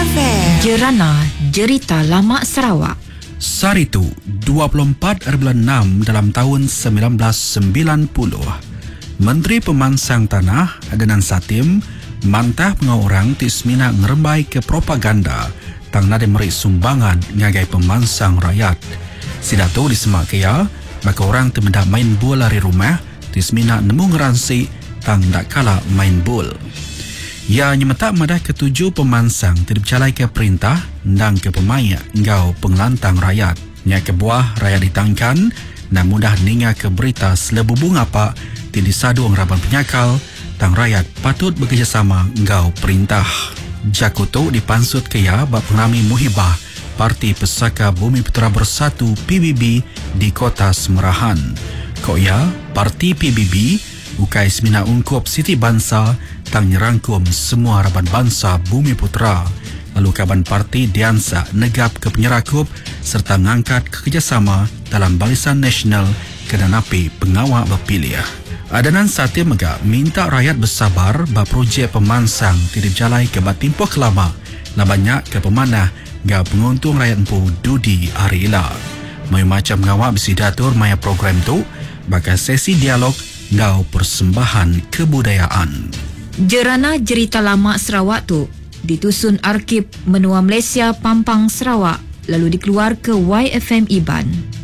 FM. Jerana Jerita Lama Sarawak. Saritu 24/6 dalam tahun 1990. Menteri Pemansang Tanah Adnan Satim mantah pengorang tismina ngerembai ke propaganda tang nade meri sumbangan ngagai pemansang rakyat. Sidato disemak kaya baka orang temendak main bola dari rumah tismina nemu ngeransi tang dak kala main bol. Ia nyemetak madah ketujuh pemansang tidak bercalai ke perintah dan ke pemain ngau pengelantang rakyat. Nya ke buah rakyat ditangkan dan mudah ninga ke berita selebubung apa tidak disadu raban penyakal tang rakyat patut bekerjasama ngau perintah. Jakuto dipansut kaya bak pengrami muhibah Parti Pesaka Bumi Putera Bersatu PBB di Kota Semerahan. Koya Parti PBB ukai semina ungkup Siti Bangsa tang nyerangkum semua raban bangsa Bumi Putera. Lalu kaban parti Diansa negap ke penyerakup serta ngangkat kerjasama dalam Barisan Nasional kenapi pengawal berpilih. Adnan Satim megak minta rakyat bersabar bah projek pemansang tidak jalai ke batimpoh kelama lah banyak ke pemanah gak penguntung rakyat empu Dudi Arila. Mai macam ngawak bisidatur maya program tu bakal sesi dialog ngau persembahan kebudayaan. Jerana Jerita Lama Sarawak tu ditusun Arkib Menua Malaysia Pampang Sarawak lalu dikeluar ke YFM Iban.